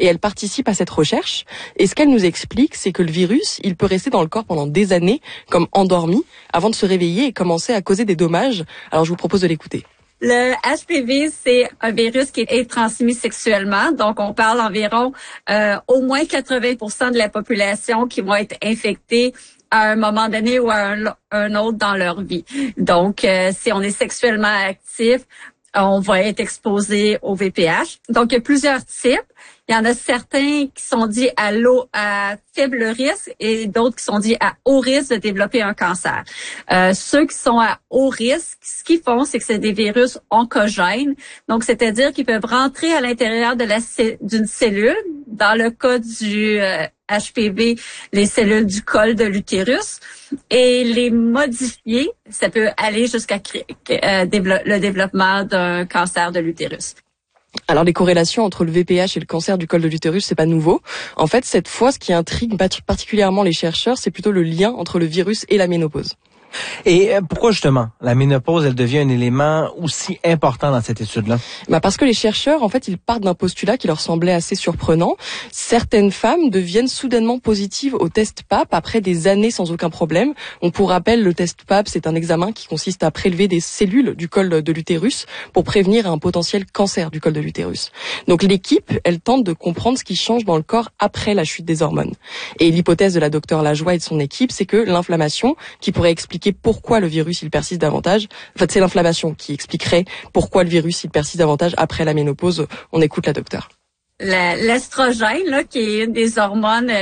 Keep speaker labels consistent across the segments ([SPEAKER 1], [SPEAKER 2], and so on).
[SPEAKER 1] et elle participe à cette recherche. Et ce qu'elle nous explique, c'est que le virus, il peut rester dans le corps pendant des années, comme endormi, avant de se réveiller et commencer à causer des dommages. Alors je vous propose de l'écouter.
[SPEAKER 2] Le HPV, c'est un virus qui est transmis sexuellement. Donc, on parle environ au moins 80% de la population qui vont être infectés à un moment donné ou à un autre dans leur vie. Donc, si on est sexuellement actif, on va être exposé au VPH. Donc, il y a plusieurs types. Il y en a certains qui sont dits à faible risque et d'autres qui sont dits à haut risque de développer un cancer. Ceux qui sont à haut risque, ce qu'ils font, c'est que c'est des virus oncogènes. Donc, c'est-à-dire qu'ils peuvent rentrer à l'intérieur d'une cellule. Dans le cas du HPV, les cellules du col de l'utérus, et les modifier. Ça peut aller jusqu'à le développement d'un cancer de l'utérus.
[SPEAKER 1] Alors les corrélations entre le VPH et le cancer du col de l'utérus, c'est pas nouveau. En fait, cette fois, ce qui intrigue particulièrement les chercheurs, c'est plutôt le lien entre le virus et la ménopause.
[SPEAKER 3] Et pourquoi justement la ménopause, elle devient un élément aussi important dans cette étude-là?
[SPEAKER 1] Parce que les chercheurs, en fait, ils partent d'un postulat qui leur semblait assez surprenant. Certaines femmes deviennent soudainement positives au test PAP après des années sans aucun problème. Pour rappel, le test PAP, c'est un examen qui consiste à prélever des cellules du col de l'utérus pour prévenir un potentiel cancer du col de l'utérus. Donc l'équipe, elle tente de comprendre ce qui change dans le corps après la chute des hormones. Et l'hypothèse de la docteure Lajoie et de son équipe, c'est que l'inflammation, qui pourrait expliquer pourquoi le virus il persiste davantage. En fait, c'est l'inflammation qui expliquerait pourquoi le virus il persiste davantage après la ménopause. On écoute la docteure.
[SPEAKER 2] L'estrogène, là, qui est une des hormones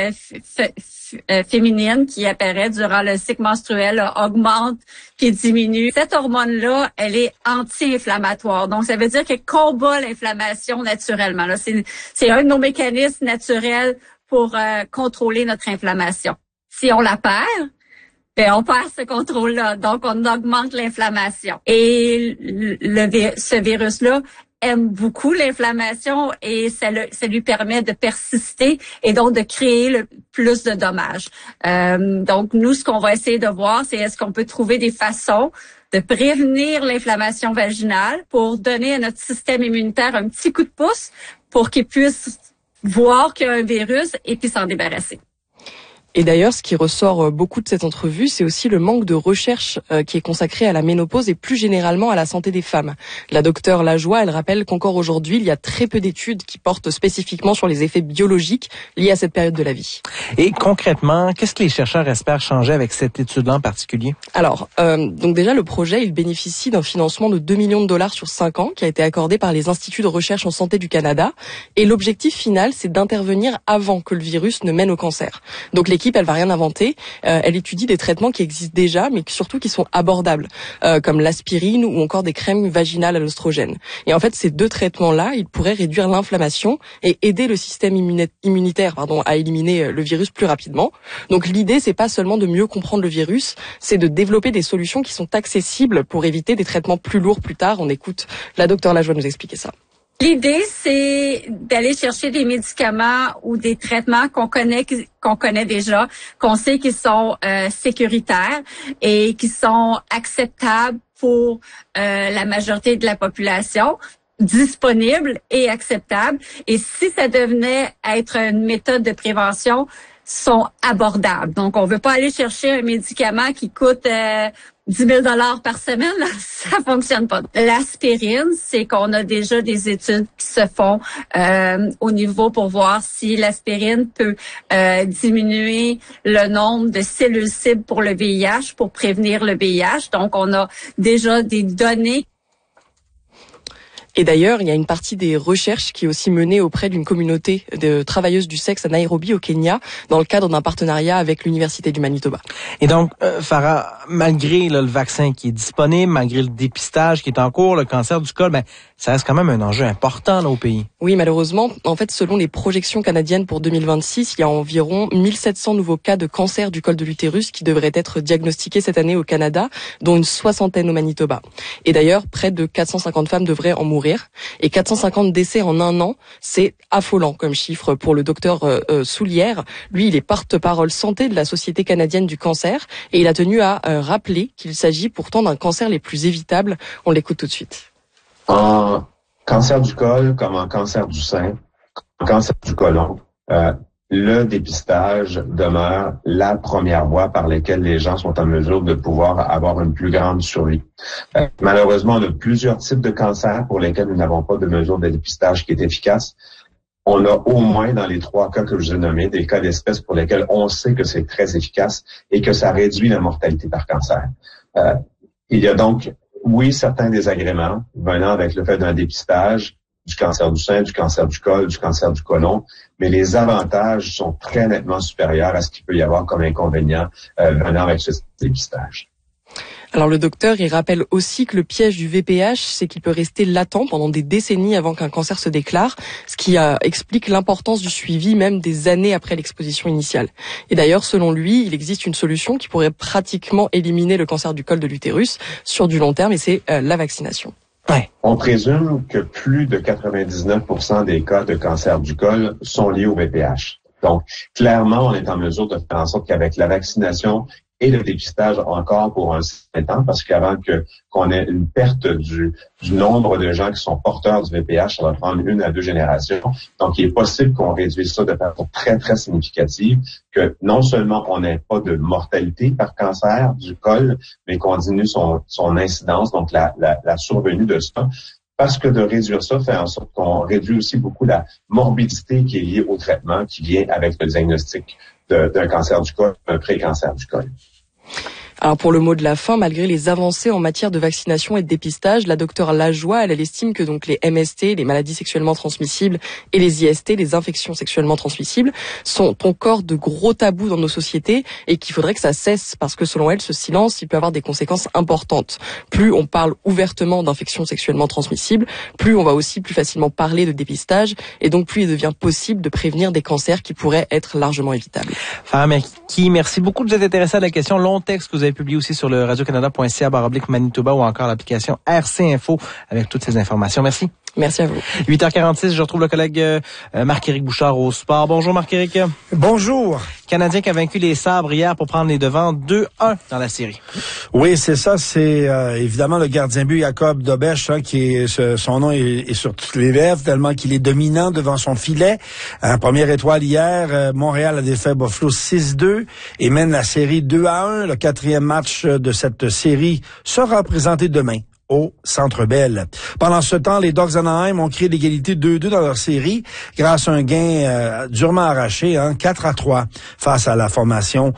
[SPEAKER 2] féminines qui apparaît durant le cycle menstruel, là, augmente puis diminue. Cette hormone-là, elle est anti-inflammatoire. Donc, ça veut dire qu'elle combat l'inflammation naturellement. Là, c'est un de nos mécanismes naturels pour contrôler notre inflammation. Si on la perd, on perd ce contrôle-là, donc on augmente l'inflammation. Et ce virus-là aime beaucoup l'inflammation et ça lui permet de persister et donc de créer le plus de dommages. Donc nous, ce qu'on va essayer de voir, c'est est-ce qu'on peut trouver des façons de prévenir l'inflammation vaginale pour donner à notre système immunitaire un petit coup de pouce pour qu'il puisse voir qu'il y a un virus et puis s'en débarrasser.
[SPEAKER 1] Et d'ailleurs, ce qui ressort beaucoup de cette entrevue, c'est aussi le manque de recherche qui est consacré à la ménopause et plus généralement à la santé des femmes. La docteure Lajoie, elle rappelle qu'encore aujourd'hui, il y a très peu d'études qui portent spécifiquement sur les effets biologiques liés à cette période de la vie.
[SPEAKER 3] Et concrètement, qu'est-ce que les chercheurs espèrent changer avec cette étude-là en particulier?
[SPEAKER 1] Alors, donc déjà, le projet, il bénéficie d'un financement de 2 millions de dollars sur 5 ans qui a été accordé par les instituts de recherche en santé du Canada. Et l'objectif final, c'est d'intervenir avant que le virus ne mène au cancer. Donc l'équipe, elle va rien inventer. Elle étudie des traitements qui existent déjà, mais surtout qui sont abordables, comme l'aspirine ou encore des crèmes vaginales à l'œstrogène. Et en fait, ces deux traitements-là, ils pourraient réduire l'inflammation et aider le système immunitaire, à éliminer le virus plus rapidement. Donc l'idée, c'est pas seulement de mieux comprendre le virus, c'est de développer des solutions qui sont accessibles pour éviter des traitements plus lourds plus tard. On écoute la docteure Lajoie nous expliquer ça.
[SPEAKER 2] L'idée, c'est d'aller chercher des médicaments ou des traitements qu'on connaît déjà, qu'on sait qu'ils sont sécuritaires et qui sont acceptables pour la majorité de la population, disponibles et acceptables. Et si ça devenait être une méthode de prévention, sont abordables. Donc, on veut pas aller chercher un médicament qui coûte 10 000 $ par semaine, là, ça fonctionne pas. L'aspirine, c'est qu'on a déjà des études qui se font au niveau pour voir si l'aspirine peut diminuer le nombre de cellules cibles pour le VIH, pour prévenir le VIH. Donc, on a déjà des données.
[SPEAKER 1] Et d'ailleurs, il y a une partie des recherches qui est aussi menée auprès d'une communauté de travailleuses du sexe à Nairobi, au Kenya, dans le cadre d'un partenariat avec l'Université du Manitoba.
[SPEAKER 3] Et donc, Farah, malgré le vaccin qui est disponible, malgré le dépistage qui est en cours, le cancer du col, ça reste quand même un enjeu important là, au pays.
[SPEAKER 1] Oui, malheureusement. En fait, selon les projections canadiennes pour 2026, il y a environ 1700 nouveaux cas de cancer du col de l'utérus qui devraient être diagnostiqués cette année au Canada, dont une 60aine au Manitoba. Et d'ailleurs, près de 450 femmes devraient en mourir. Et 450 décès en un an, c'est affolant comme chiffre pour le docteur Soulière. Lui, il est porte-parole santé de la Société canadienne du cancer et il a tenu à rappeler qu'il s'agit pourtant d'un cancer les plus évitables. On l'écoute tout de suite.
[SPEAKER 4] En cancer du col, comme en cancer du sein, cancer du côlon, le dépistage demeure la première voie par laquelle les gens sont en mesure de pouvoir avoir une plus grande survie. Malheureusement, on a plusieurs types de cancers pour lesquels nous n'avons pas de mesure de dépistage qui est efficace. On a au moins, dans les 3 cas que je vous ai nommés, des cas d'espèces pour lesquels on sait que c'est très efficace et que ça réduit la mortalité par cancer. Il y a donc, oui, certains désagréments venant avec le fait d'un dépistage du cancer du sein, du cancer du col, du cancer du côlon, mais les avantages sont très nettement supérieurs à ce qu'il peut y avoir comme inconvénient venant avec ce dépistage.
[SPEAKER 1] Alors le docteur, il rappelle aussi que le piège du VPH, c'est qu'il peut rester latent pendant des décennies avant qu'un cancer se déclare, ce qui explique l'importance du suivi même des années après l'exposition initiale. Et d'ailleurs, selon lui, il existe une solution qui pourrait pratiquement éliminer le cancer du col de l'utérus sur du long terme, et c'est la vaccination.
[SPEAKER 4] Ouais. On présume que plus de 99% des cas de cancer du col sont liés au VPH. Donc, clairement, on est en mesure de faire en sorte qu'avec la vaccination et le dépistage encore pour un certain temps, parce qu'avant qu'on ait une perte du nombre de gens qui sont porteurs du VPH, ça va prendre 1 à 2 générations. Donc, il est possible qu'on réduise ça de façon très, très significative, que non seulement on n'ait pas de mortalité par cancer du col, mais qu'on diminue son incidence, donc la survenue de ça. Parce que de réduire ça fait en sorte qu'on réduit aussi beaucoup la morbidité qui est liée au traitement, qui vient avec le diagnostic d'un cancer du col, un pré-cancer du col.
[SPEAKER 1] Alors pour le mot de la fin, malgré les avancées en matière de vaccination et de dépistage, la docteure Lajoie, elle estime que donc les MST, les maladies sexuellement transmissibles, et les IST, les infections sexuellement transmissibles, sont encore de gros tabous dans nos sociétés et qu'il faudrait que ça cesse parce que selon elle, ce silence, il peut avoir des conséquences importantes. Plus on parle ouvertement d'infections sexuellement transmissibles, plus on va aussi plus facilement parler de dépistage et donc plus il devient possible de prévenir des cancers qui pourraient être largement évitables.
[SPEAKER 3] Farah Merki, merci beaucoup de vous être intéressé à la question. Long texte que vous avez publié aussi sur le radiocanada.ca/Manitoba ou encore l'application RC Info avec toutes ces informations. Merci.
[SPEAKER 1] Merci à vous.
[SPEAKER 3] 8h46, je retrouve le collègue Marc-Éric Bouchard au sport. Bonjour Marc-Éric.
[SPEAKER 5] Bonjour.
[SPEAKER 3] Canadien qui a vaincu les Sabres hier pour prendre les devants 2-1 dans la série.
[SPEAKER 5] Oui, c'est ça. C'est évidemment le gardien but Jacob Dobeš, qui est son nom est sur toutes les lèvres tellement qu'il est dominant devant son filet. Première étoile hier, Montréal a défait Buffalo 6-2 et mène la série 2-1. Le 4e match de cette série sera présenté demain au Centre Bell. Pendant ce temps, les Ducks d'Anaheim ont créé l'égalité 2-2 dans leur série grâce à un gain durement arraché, 4-3 face à la formation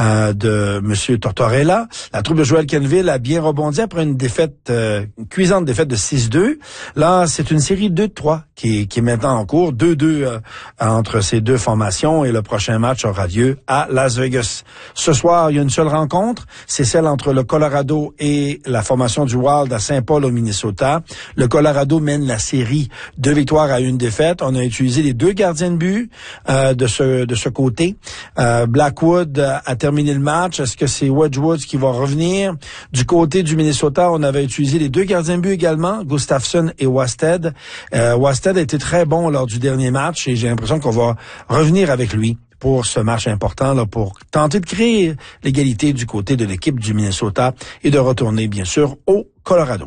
[SPEAKER 5] de M. Tortorella. La troupe de Joel Kenville a bien rebondi après une défaite, une cuisante défaite de 6-2. Là, c'est une série 2-3 qui est maintenant en cours, 2-2 entre ces deux formations et le prochain match aura lieu à Las Vegas. Ce soir, il y a une seule rencontre, c'est celle entre le Colorado et la formation du Wild à Saint-Paul au Minnesota. Le Colorado mène la série 2 victoires à 1 défaite. On a utilisé les 2 gardiens de but de ce côté. Blackwood a terminé le match. Est-ce que c'est Wedgwood qui va revenir? Du côté du Minnesota, on avait utilisé les 2 gardiens de but également, Gustafsson et Wasted. Wasted a été très bon lors du dernier match et j'ai l'impression qu'on va revenir avec lui pour ce match important là, pour tenter de créer l'égalité du côté de l'équipe du Minnesota et de retourner, bien sûr, au Colorado.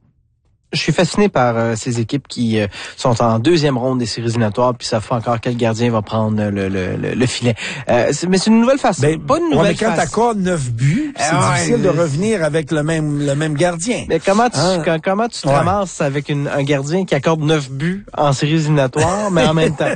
[SPEAKER 3] Je suis fasciné par ces équipes qui sont en 2e ronde des séries éliminatoires puis ça fait encore quel gardien va prendre le filet. Mais c'est une nouvelle façon. Pas une nouvelle
[SPEAKER 5] façon. Mais quand t'as 9 buts, c'est difficile de revenir avec le même gardien.
[SPEAKER 3] Mais comment tu te ramasses avec un gardien qui accorde 9 buts en séries éliminatoires, mais en même temps?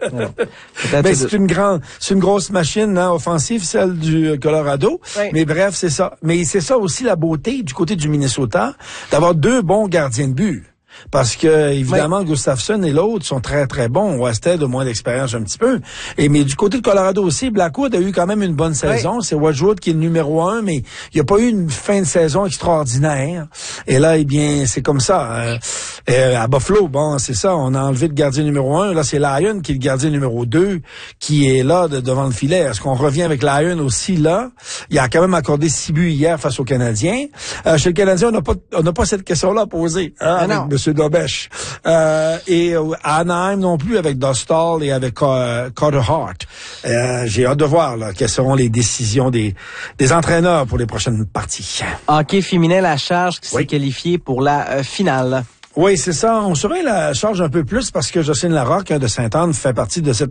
[SPEAKER 5] C'est une grosse machine offensive, celle du Colorado. Oui. Mais bref, c'est ça. Mais c'est ça aussi la beauté du côté du Minnesota, d'avoir 2 bons gardiens de but. Parce que, évidemment, oui. Gustafsson et l'autre sont très, très bons. Wasted a moins d'expérience un petit peu. Mais du côté de Colorado aussi, Blackwood a eu quand même une bonne saison. Oui. C'est Wedgwood qui est le numéro 1, mais il n'y a pas eu une fin de saison extraordinaire. Et là, eh bien, c'est comme ça. À Buffalo, c'est ça, on a enlevé le gardien numéro 1. Là, c'est Lyon qui est le gardien numéro 2, qui est là devant le filet. Est-ce qu'on revient avec Lyon aussi là? Il a quand même accordé 6 buts hier face aux Canadiens. Chez le Canadien, on n'a pas cette question-là à poser. Avec M. Dobeš. Et à Anaheim non plus avec Dostal et avec Carter Hart. J'ai hâte de voir quelles seront les décisions des entraîneurs pour les prochaines parties.
[SPEAKER 3] Hockey féminin, la Charge qui s'est qualifiée pour la finale.
[SPEAKER 5] Oui, c'est ça. On surveille la charge un peu plus parce que Jocelyne Larocque de Sainte-Anne fait partie de cette